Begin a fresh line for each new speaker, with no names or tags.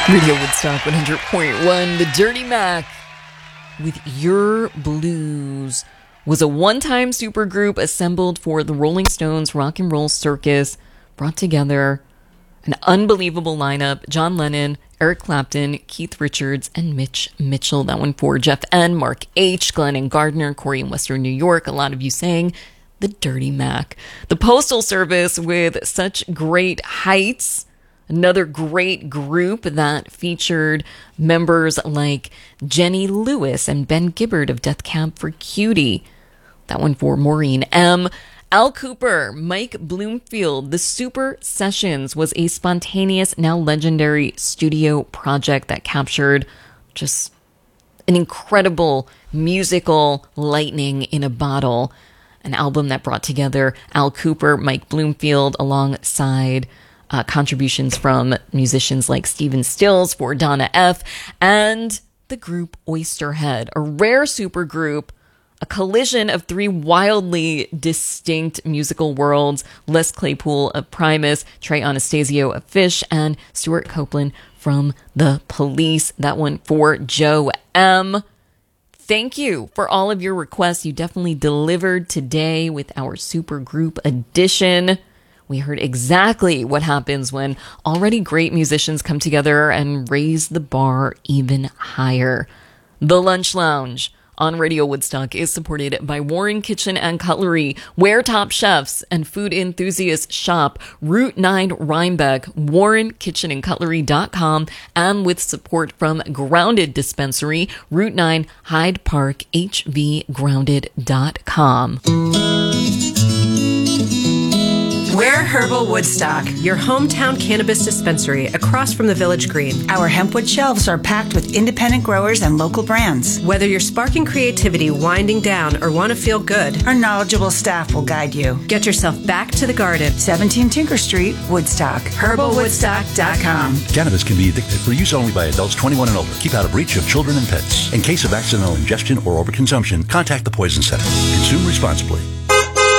Radio Woodstock 100.1, The Dirty Mac with Your Blues was a one-time supergroup assembled for the Rolling Stones Rock and Roll Circus, brought together an unbelievable lineup: John Lennon, Eric Clapton, Keith Richards, and Mitch Mitchell. That one for Jeff N., Mark H., Glenn and Gardner, Corey in Western New York. A lot of you saying The Dirty Mac. The Postal Service with such great heights. Another great group that featured members like Jenny Lewis and Ben Gibbard of Death Cab for Cutie. That one for Maureen M. Al Kooper, Mike Bloomfield. The Super Sessions was a spontaneous, now legendary studio project that captured just an incredible musical lightning in a bottle. An album that brought together Al Kooper, Mike Bloomfield, alongside contributions from musicians like Stephen Stills for Donna F. and the group Oysterhead, a rare supergroup, a collision of three wildly distinct musical worlds: Les Claypool of Primus, Trey Anastasio of Phish, and Stuart Copeland from The Police. That one for Joe M. Thank you for all of your requests. You definitely delivered today with our supergroup edition. We heard exactly what happens when already great musicians come together and raise the bar even higher. The Lunch Lounge on Radio Woodstock is supported by Warren Kitchen and Cutlery, where top chefs and food enthusiasts shop. Route 9 Rhinebeck, warrenkitchenandcutlery.com, and with support from Grounded Dispensary, Route 9 Hyde Park, hvgrounded.com.
We're Herbal Woodstock, your hometown cannabis dispensary across from the Village Green.
Our hempwood shelves are packed with independent growers and local brands.
Whether you're sparking creativity, winding down, or want to feel good,
our knowledgeable staff will guide you.
Get yourself back to the garden.
17 Tinker Street, Woodstock. HerbalWoodstock.com.
Cannabis can be addictive. For use only by adults 21 and older. Keep out of reach of children and pets. In case of accidental ingestion or overconsumption, contact the Poison Center. Consume responsibly.